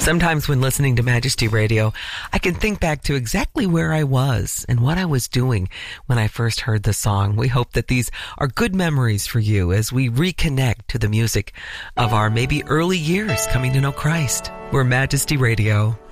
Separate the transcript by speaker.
Speaker 1: Sometimes when listening to Majesty Radio, I can think back to exactly where I was and what I was doing when I first heard the song. We hope that these are good memories for you as we reconnect to the music of our maybe early years coming to know Christ. We're Majesty Radio.